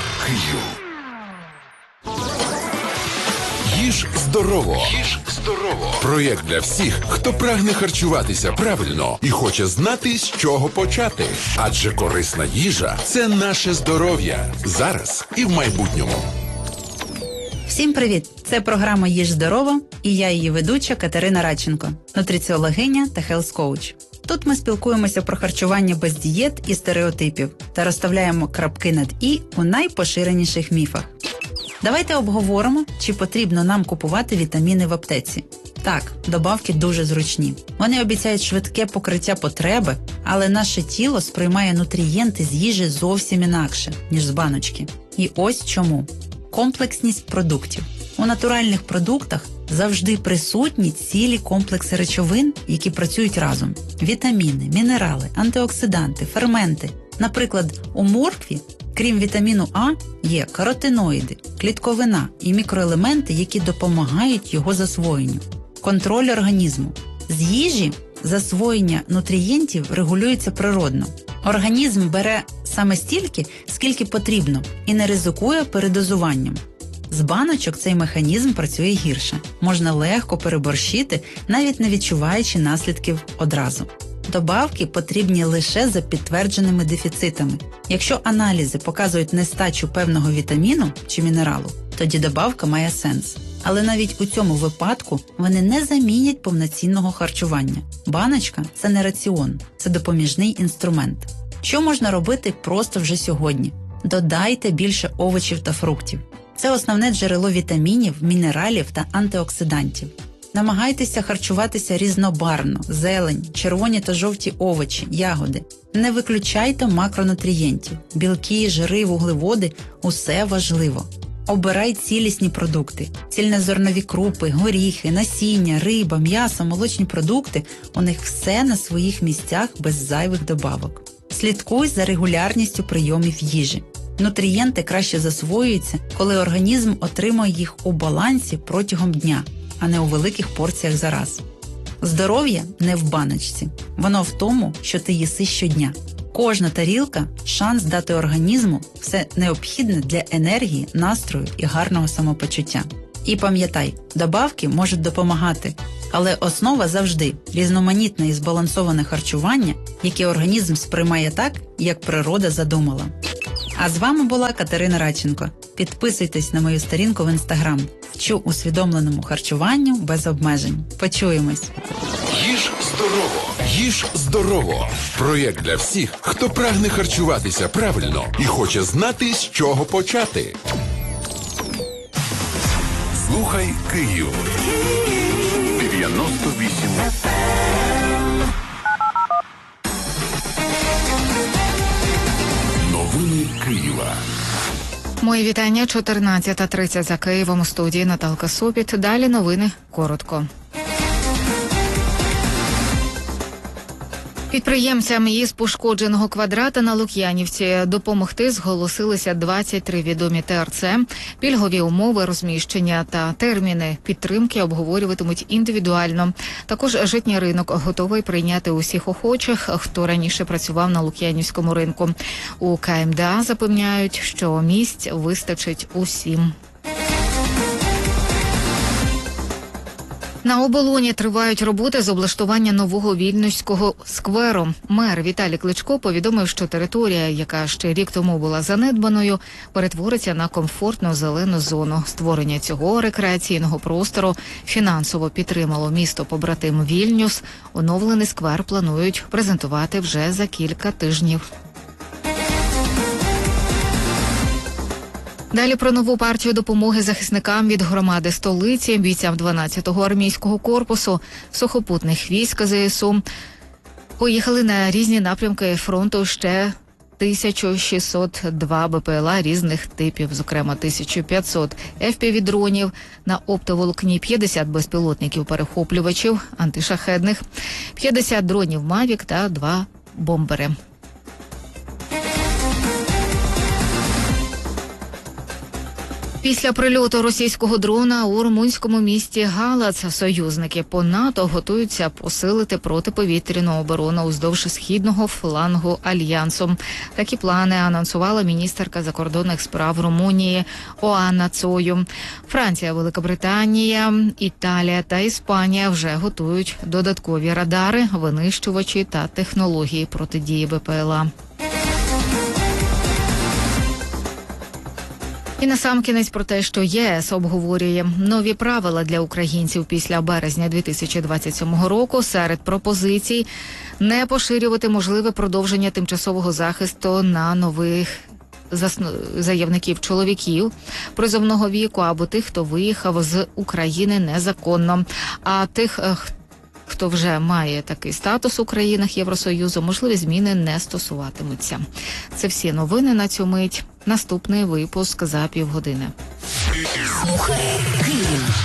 Їж здорово. Їж здорово. Проєкт для всіх, хто прагне харчуватися правильно і хоче знати, з чого почати. Адже корисна їжа – це наше здоров'я. Зараз і в майбутньому. Всім привіт! Це програма «Їж здорово» і я її ведуча Катерина Радченко, нутриціологиня та хелс-коуч. Тут ми спілкуємося про харчування без дієт і стереотипів та розставляємо крапки над «і» у найпоширеніших міфах. Давайте обговоримо, чи потрібно нам купувати вітаміни в аптеці. Так, добавки дуже зручні. Вони обіцяють швидке покриття потреби, але наше тіло сприймає нутрієнти з їжі зовсім інакше, ніж з баночки. І ось чому. Комплексність продуктів. У натуральних продуктах завжди присутні цілі комплекси речовин, які працюють разом. Вітаміни, мінерали, антиоксиданти, ферменти. Наприклад, у моркві, крім вітаміну А, є каротиноїди, клітковина і мікроелементи, які допомагають його засвоєнню. Контроль організму. З їжі засвоєння нутрієнтів регулюється природно. Організм бере саме стільки, скільки потрібно, і не ризикує передозуванням. З баночок цей механізм працює гірше. Можна легко переборщити, навіть не відчуваючи наслідків одразу. Добавки потрібні лише за підтвердженими дефіцитами. Якщо аналізи показують нестачу певного вітаміну чи мінералу, тоді добавка має сенс. Але навіть у цьому випадку вони не замінять повноцінного харчування. Баночка – це не раціон, це допоміжний інструмент. Що можна робити просто вже сьогодні? Додайте більше овочів та фруктів. Це основне джерело вітамінів, мінералів та антиоксидантів. Намагайтеся харчуватися різнобарвно: зелень, червоні та жовті овочі, ягоди. Не виключайте макронутрієнтів. Білки, жири, вуглеводи – усе важливо. Обирай цілісні продукти. Цільнозернові крупи, горіхи, насіння, риба, м'ясо, молочні продукти – у них все на своїх місцях без зайвих добавок. Слідкуй за регулярністю прийомів їжі. Нутрієнти краще засвоюються, коли організм отримує їх у балансі протягом дня, а не у великих порціях за раз. Здоров'я не в баночці. Воно в тому, що ти їси щодня. Кожна тарілка – шанс дати організму все необхідне для енергії, настрою і гарного самопочуття. І пам'ятай, добавки можуть допомагати, але основа завжди – різноманітне і збалансоване харчування, яке організм сприймає так, як природа задумала. А з вами була Катерина Радченко. Підписуйтесь на мою сторінку в Інстаграм. Вчу усвідомленому харчуванню без обмежень. Почуємось! Їж здорово! Їж здорово! Проєкт для всіх, хто прагне харчуватися правильно і хоче знати, з чого почати. Слухай Київ. 98 Новини Києва. Мої вітання, 14:30 за Києвом, у студії Наталка Сопіт. Далі новини коротко. Підприємцям із пошкодженого квадрата на Лук'янівці допомогти зголосилися 23 відомі ТРЦ. Пільгові умови розміщення та терміни підтримки обговорюватимуть індивідуально. Також житній ринок готовий прийняти усіх охочих, хто раніше працював на Лук'янівському ринку. У КМДА запевняють, що місць вистачить усім. На Оболоні тривають роботи з облаштування нового Вільнюського скверу. Мер Віталій Кличко повідомив, що територія, яка ще рік тому була занедбаною, перетвориться на комфортну зелену зону. Створення цього рекреаційного простору фінансово підтримало місто-побратим Вільнюс. Оновлений сквер планують презентувати вже за кілька тижнів. Далі про нову партію допомоги захисникам від громади столиці, бійцям 12-го армійського корпусу, сухопутних військ ЗСУ. Поїхали на різні напрямки фронту ще 1602 БПЛА різних типів, зокрема 1500 FPV-дронів на оптоволокні, 50 безпілотників-перехоплювачів антишахедних, 50 дронів «Мавік» та 2 бомбери. Після прильоту російського дрона у румунському місті Галац союзники по НАТО готуються посилити протиповітряну оборону уздовж східного флангу Альянсу. Такі плани анонсувала міністерка закордонних справ Румунії Оанна Цою. Франція, Великобританія, Італія та Іспанія вже готують додаткові радари, винищувачі та технології протидії БПЛА. І насамкінець про те, що ЄС обговорює нові правила для українців після березня 2027 року. Серед пропозицій не поширювати можливе продовження тимчасового захисту на нових заявників чоловіків призовного віку або тих, хто виїхав з України незаконно. А тих, хто вже має такий статус у країнах Євросоюзу, можливі зміни не стосуватимуться. Це всі новини на цю мить. Наступний випуск за півгодини. Слухай Київ.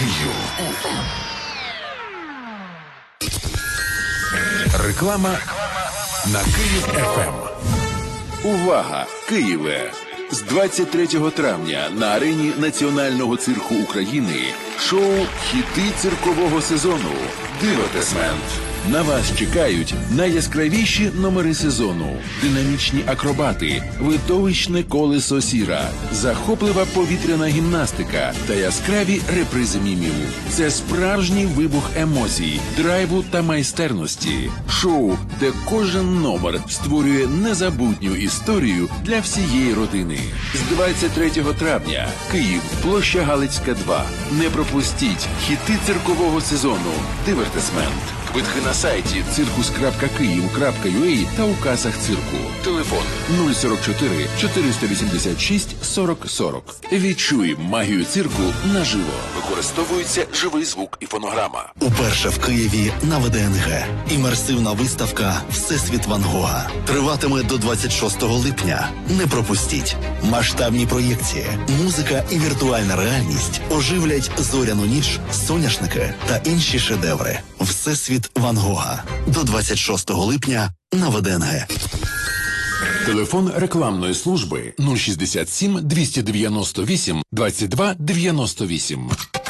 Реклама на Київ ФМ. Увага, Києве! З 23 травня на арені Національного цирку України шоу «Хіти циркового сезону» «Дивертисмент». На вас чекають найяскравіші номери сезону, динамічні акробати, видовищне колесо сіра, захоплива повітряна гімнастика та яскраві репризи мімів. Це справжній вибух емоцій, драйву та майстерності. Шоу, де кожен номер створює незабутню історію для всієї родини. З 23 травня Київ, площа Галицька, 2. Не пропустіть «Хіти циркового сезону» «Дивертисмент». Квитки на сайті circus.kyiv.ua та у касах цирку. Телефон 044 486 40 40. Відчуй магію цирку наживо. Використовується живий звук і фонограма. Уперше в Києві на ВДНГ. Імерсивна виставка «Всесвіт Ван Гога» триватиме до 26 липня. Не пропустіть. Масштабні проєкції, музика і віртуальна реальність оживлять зоряну ніч, соняшники та інші шедеври. «Всесвіт Ван Гога» до 26 липня на ВДНГ. Телефон рекламної служби 067 298 22 98.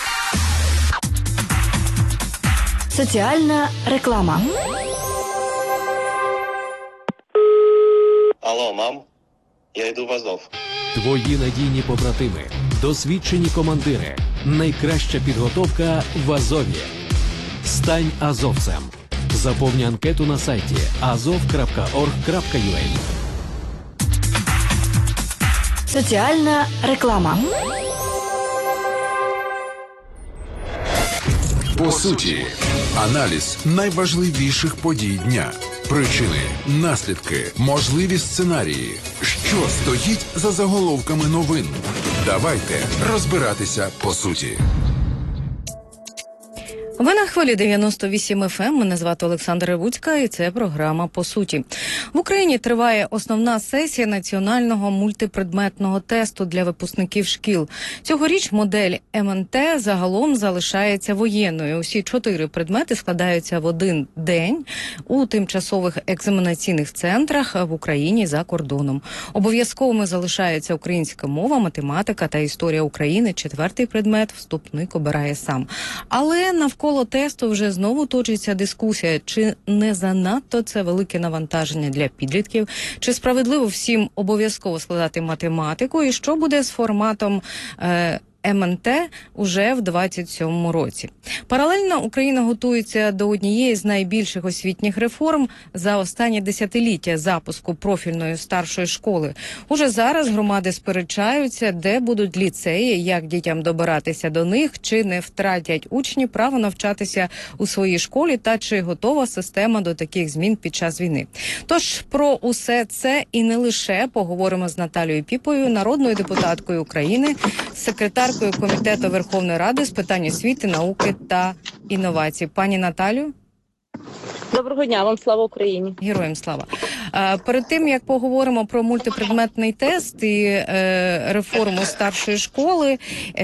Соціальна реклама. Алло, мам, я йду в Азов. Твої надійні побратими, досвідчені командири, найкраща підготовка в Азові. Стань азовцем. Заповни анкету на сайті azov.org.ua. Соціальна реклама. По суті, аналіз найважливіших подій дня. Причини, наслідки, можливі сценарії. Що стоїть за заголовками новин? Давайте розбиратися по суті. Ви на хвилі 98 FM, мене звати Олександра Ревуцька, і це програма «По суті». В Україні триває основна сесія національного мультипредметного тесту для випускників шкіл. Цьогоріч модель МНТ загалом залишається воєнною. Усі 4 предмети складаються в один день у тимчасових екзаменаційних центрах в Україні за кордоном. Обов'язковими залишаються українська мова, математика та історія України. 4-й предмет вступник обирає сам. Але навколо тесту вже знову точиться дискусія, чи не занадто це велике навантаження для підлітків, чи справедливо всім обов'язково складати математику, і що буде з форматом МНТ уже в 27-му році. Паралельно Україна готується до однієї з найбільших освітніх реформ за останні десятиліття запуску профільної старшої школи. Уже зараз громади сперечаються, де будуть ліцеї, як дітям добиратися до них, чи не втратять учні право навчатися у своїй школі та чи готова система до таких змін під час війни. Тож про усе це і не лише поговоримо з Наталією Піпою, народною депутаткою України, секретаркою Комітету Верховної Ради з питань освіти, науки та інновацій. Пані Наталю. Доброго дня, вам слава Україні. Героям слава. Перед тим, як поговоримо про мультипредметний тест і реформу старшої школи,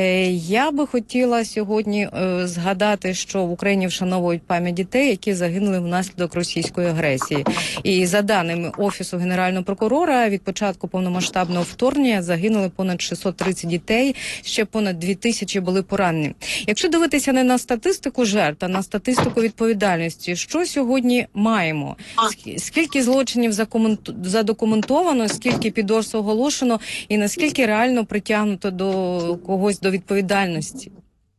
я би хотіла сьогодні згадати, що в Україні вшановують пам'ять дітей, які загинули внаслідок російської агресії. І за даними Офісу Генерального прокурора, від початку повномасштабного вторгнення загинули понад 630 дітей, ще понад 2000 були поранені. Якщо дивитися не на статистику жертв, а на статистику відповідальності, що сьогодні маємо? Скільки злочинів задокументовано, скільки підозр оголошено і наскільки реально притягнуто до когось до відповідальності?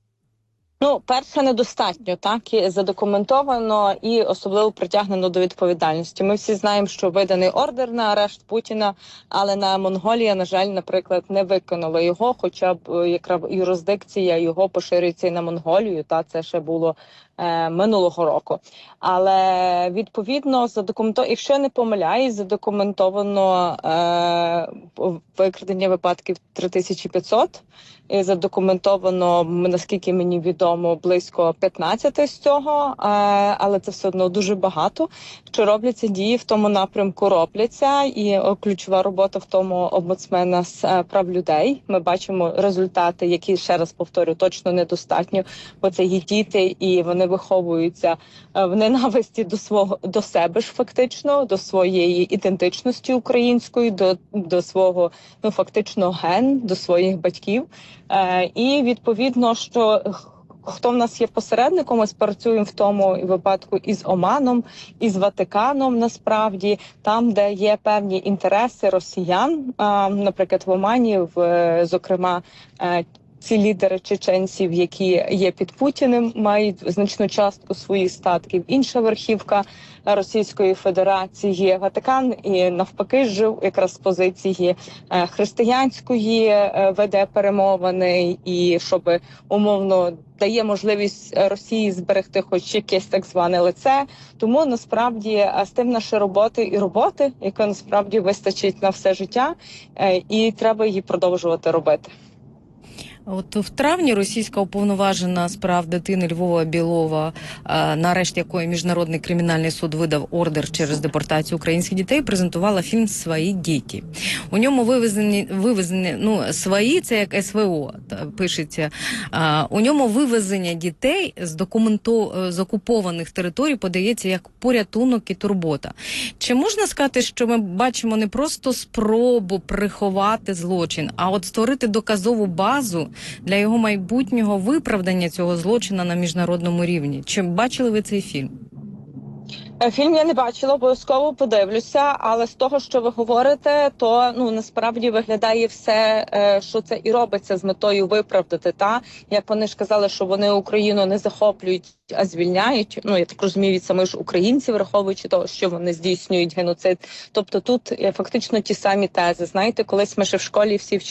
Ну, перше, недостатньо, так, і задокументовано і особливо притягнено до відповідальності. Ми всі знаємо, що виданий ордер на арешт Путіна, але на Монголія, на жаль, наприклад, не виконала його, хоча б якраз юрисдикція його поширюється і на Монголію, та це ще було минулого року. Але, відповідно, якщо я не помиляюсь, задокументовано викрадення випадків 3500, і задокументовано, наскільки мені відомо, близько 15 з цього, але це все одно дуже багато. Що робляться дії в тому напрямку, робляться, і ключова робота в тому омбудсмена з прав людей. Ми бачимо результати, які, ще раз повторю, точно недостатньо, бо це є діти, і вони виховуються в ненависті до себе ж фактично, до своєї ідентичності української, до свого, фактично, ген, до своїх батьків. І відповідно, що хто в нас є посередником, ми спрацюємо в тому випадку із Оманом, із Ватиканом, насправді, там, де є певні інтереси росіян, наприклад, в Омані, зокрема, ці лідери чеченців, які є під Путіним, мають значну частку своїх статків. Інша верхівка Російської Федерації, Ватикан, і навпаки жив якраз з позиції християнської, веде перемовини, і щоб умовно дає можливість Росії зберегти хоч якесь так зване лице. Тому насправді з тим наша роботи, яка насправді вистачить на все життя, і треба її продовжувати робити. От в травні російська уповноважена з прав дитини Львова Білова, на арешт якої Міжнародний кримінальний суд видав ордер через депортацію українських дітей, презентувала фільм «Свої діти». У ньому вивезені свої, це як СВО, пишеться. У ньому вивезення дітей з окупованих територій подається як порятунок і турбота. Чи можна сказати, що ми бачимо не просто спробу приховати злочин, а от створити доказову базу для його майбутнього виправдання цього злочину на міжнародному рівні? Чи бачили ви цей фільм? Фільм я не бачила, обов'язково подивлюся, але з того, що ви говорите, то насправді виглядає все, що це і робиться з метою виправдати. Як вони ж казали, що вони Україну не захоплюють, а звільняють. Я так розумію, від самих ж українців, враховуючи того, що вони здійснюють геноцид. Тобто тут фактично ті самі тези. Знаєте, колись ми ще в школі всі вчили